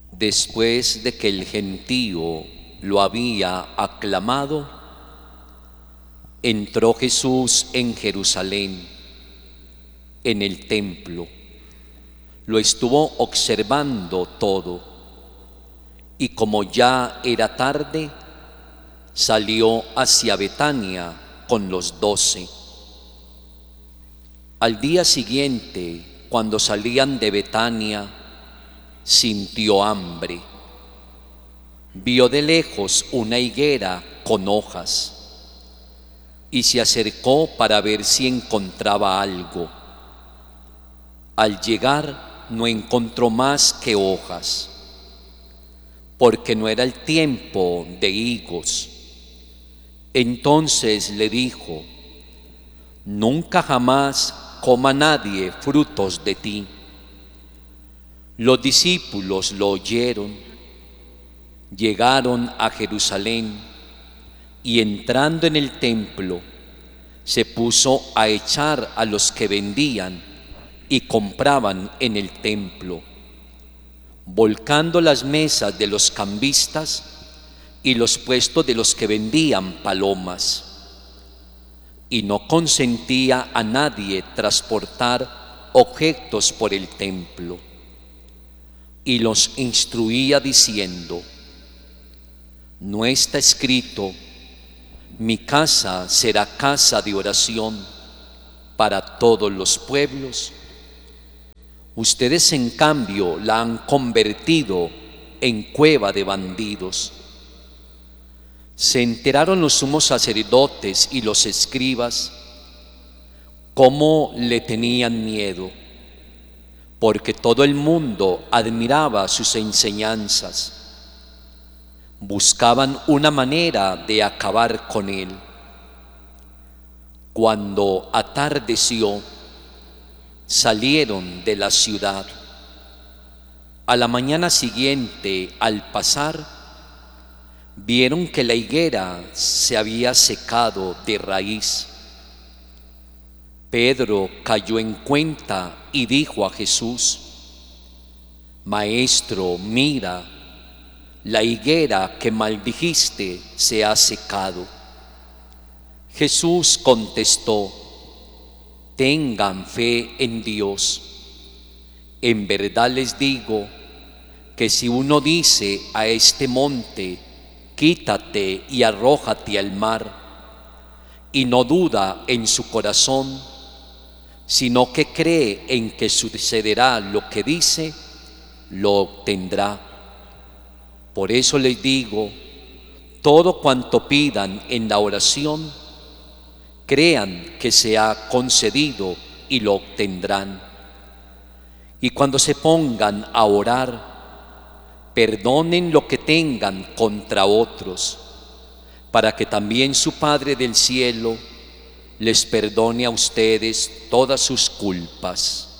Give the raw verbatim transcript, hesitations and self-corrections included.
Después de que el gentío lo había aclamado, entró Jesús en Jerusalén, en el templo. Lo estuvo observando todo, y como ya era tarde, salió hacia Betania con los doce. Al día siguiente, cuando salían de Betania, sintió hambre. Vio de lejos una higuera con hojas y se acercó para ver si encontraba algo. Al llegar no encontró más que hojas, porque no era el tiempo de higos. Entonces le dijo: nunca jamás coma nadie frutos de ti. Los discípulos lo oyeron, llegaron a Jerusalén y entrando en el templo se puso a echar a los que vendían y compraban en el templo, volcando las mesas de los cambistas y los puestos de los que vendían palomas, y no consentía a nadie transportar objetos por el templo. Y los instruía diciendo: ¿no está escrito, mi casa será casa de oración para todos los pueblos? Ustedes en cambio la han convertido en cueva de bandidos. Se enteraron los sumos sacerdotes y los escribas cómo le tenían miedo, porque todo el mundo admiraba sus enseñanzas. Buscaban una manera de acabar con él. Cuando atardeció, salieron de la ciudad. A la mañana siguiente, al pasar, vieron que la higuera se había secado de raíz. Pedro cayó en cuenta y dijo a Jesús: Maestro, mira, la higuera que maldijiste se ha secado. Jesús contestó: tengan fe en Dios. En verdad les digo que si uno dice a este monte, quítate y arrójate al mar, y no duda en su corazón, sino que cree en que sucederá lo que dice, lo obtendrá. Por eso les digo, todo cuanto pidan en la oración, crean que se ha concedido y lo obtendrán. Y cuando se pongan a orar, perdonen lo que tengan contra otros, para que también su Padre del cielo les perdone a ustedes todas sus culpas.